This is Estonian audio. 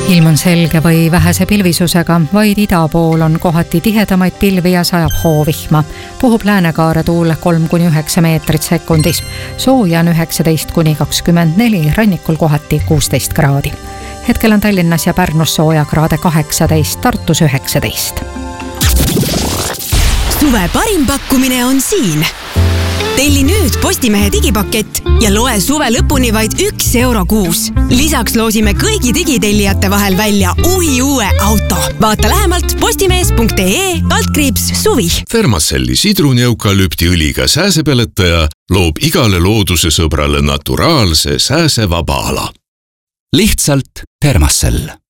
Ilm on selge või vähese pilvisusega, vaid ida pool on kohati tihedamaid pilvi ja sajab hoovihma. Puhub läänekaare tuul 3-9 meetrit sekundis. Sooja on 19-24, rannikul kohati 16 kraadi. Hetkel on Tallinnas ja Pärnus sooja kraade 18, Tartus 19. Suve parim pakkumine on siin. Telli nüüd Postimehe digipakett ja loe suve lõpuni vaid €1 kuus. Lisaks loosime kõigi digitellijate vahel välja uue auto. Vaata lähemalt postimees.ee/suvi. Thermacelli sidruni-eukalüptiõliga sääsepeletaja loob igale looduse sõbrale naturaalse sääsevaba ala. Lihtsalt Thermacell.